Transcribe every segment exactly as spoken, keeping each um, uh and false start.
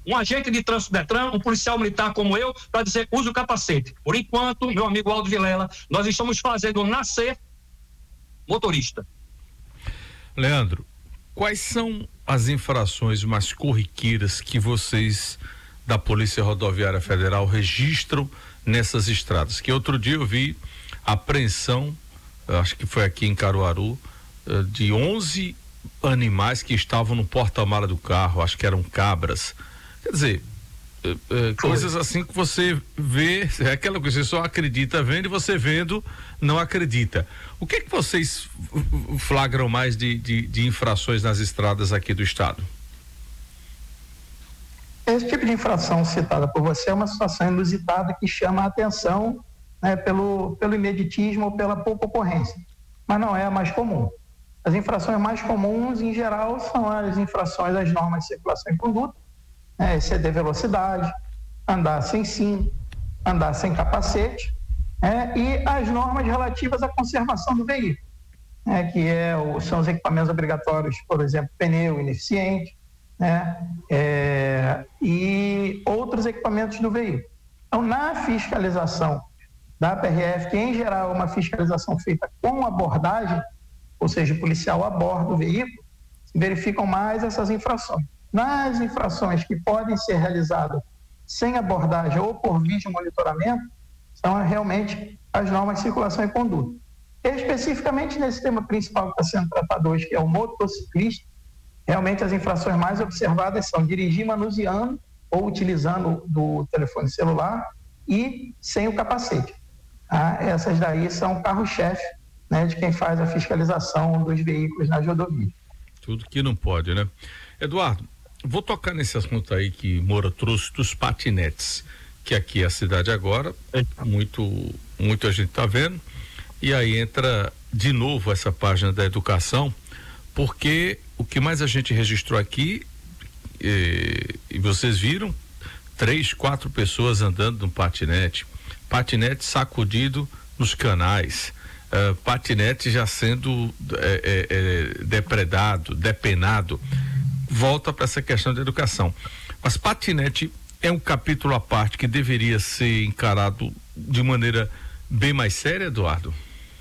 um agente de trânsito Detran, um policial militar como eu, para dizer, use o capacete. Por enquanto, meu amigo Aldo Vilela, nós estamos fazendo nascer motorista. Leandro, quais são as infrações mais corriqueiras que vocês da Polícia Rodoviária Federal registram nessas estradas? Que outro dia eu vi apreensão, acho que foi aqui em Caruaru, de onze animais que estavam no porta-mala do carro, acho que eram cabras. Quer dizer, é, é, coisas assim que você vê, é aquela coisa, você só acredita vendo e você vendo não acredita. O que é que vocês flagram mais de, de, de infrações nas estradas aqui do estado? Esse tipo de infração citada por você é uma situação inusitada que chama a atenção, né, pelo, pelo imediatismo ou pela pouca ocorrência, mas não é a mais comum. As infrações mais comuns, em geral, são as infrações às normas de circulação e conduta, né, exceder velocidade, andar sem cinto, andar sem capacete, né, e as normas relativas à conservação do veículo, né, que é o, são os equipamentos obrigatórios, por exemplo, pneu ineficiente, né, é, e outros equipamentos do veículo. Então, na fiscalização da P R F, que em geral é uma fiscalização feita com abordagem, ou seja, o policial a bordo do veículo, se verificam mais essas infrações. Nas infrações que podem ser realizadas sem abordagem ou por vídeo monitoramento, são realmente as normas de circulação e conduta. Especificamente nesse tema principal que está sendo tratado hoje, que é o motociclista, realmente as infrações mais observadas são dirigir manuseando ou utilizando do telefone celular e sem o capacete. Ah, essas daí são carro-chefe, né, de quem faz a fiscalização dos veículos nas rodovias. Tudo que não pode, né? Eduardo, vou tocar nesse assunto aí que Moura trouxe dos patinetes, que aqui é a cidade agora, muito, muito a gente tá vendo, e aí entra de novo essa página da educação, porque o que mais a gente registrou aqui, e, e vocês viram, três, quatro pessoas andando no patinete, patinete sacudido nos canais, uh, patinete já sendo é, é, depredado, depenado. Volta para essa questão da educação. Mas patinete é um capítulo à parte que deveria ser encarado de maneira bem mais séria, Eduardo?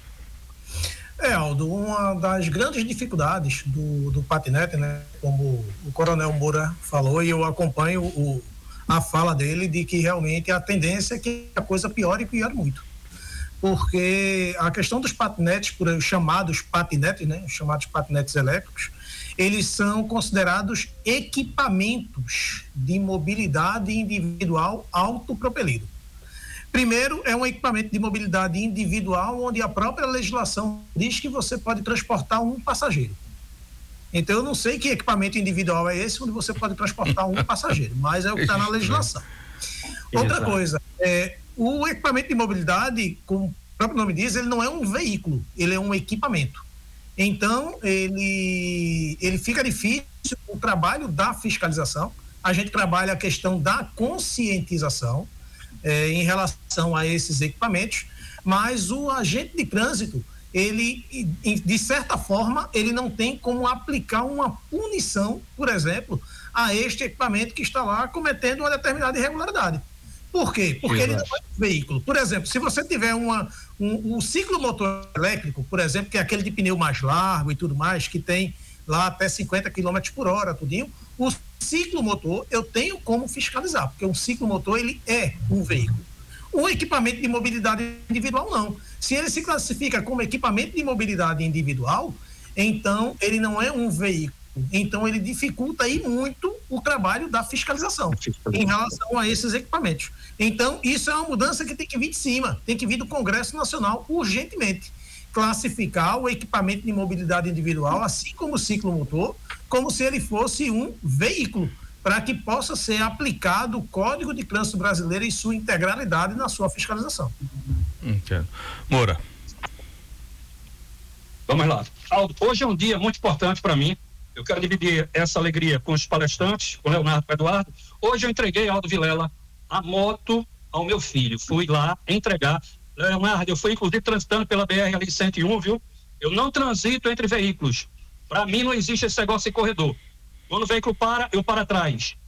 É, Aldo, uma das grandes dificuldades do, do patinete, né, como o Coronel Moura falou, e eu acompanho o, a fala dele, de que realmente a tendência é que a coisa piore e piore muito. Porque a questão dos patinetes, por aí, chamados patinetes, né, chamados patinetes elétricos, eles são considerados equipamentos de mobilidade individual autopropelido. Primeiro, é um equipamento de mobilidade individual onde a própria legislação diz que você pode transportar um passageiro. Então, eu não sei que equipamento individual é esse onde você pode transportar um passageiro, mas é o que está na legislação. Outra coisa, é, o equipamento de mobilidade, como o próprio nome diz, ele não é um veículo, ele é um equipamento. Então, ele, ele fica difícil o trabalho da fiscalização. A gente trabalha a questão da conscientização é, em relação a esses equipamentos, mas o agente de trânsito, ele, de certa forma, ele não tem como aplicar uma punição, por exemplo, a este equipamento que está lá cometendo uma determinada irregularidade. Por quê? Porque Exato. Ele não é um veículo. Por exemplo, se você tiver uma, um, um ciclomotor elétrico, por exemplo, que é aquele de pneu mais largo e tudo mais, que tem lá até cinquenta quilômetros por hora, tudinho, o ciclomotor eu tenho como fiscalizar, porque um ciclomotor ele é um veículo. Um equipamento de mobilidade individual não. Se ele se classifica como equipamento de mobilidade individual, então ele não é um veículo. Então ele dificulta aí muito o trabalho da fiscalização em relação a esses equipamentos. Então isso é uma mudança que tem que vir de cima, tem que vir do Congresso Nacional urgentemente. Classificar o equipamento de mobilidade individual, assim como o ciclomotor, como se ele fosse um veículo, para que possa ser aplicado o Código de Trânsito Brasileiro em sua integralidade na sua fiscalização. Entendo. Moura. Vamos lá. Aldo, hoje é um dia muito importante para mim. Eu quero dividir essa alegria com os palestrantes, com o Leonardo e o Eduardo. Hoje eu entreguei, Aldo Vilela, a moto ao meu filho. Fui lá entregar. Leonardo, eu fui inclusive transitando pela B R ali cento e um, viu? Eu não transito entre veículos. Para mim não existe esse negócio em corredor. Quando o veículo para, eu paro atrás.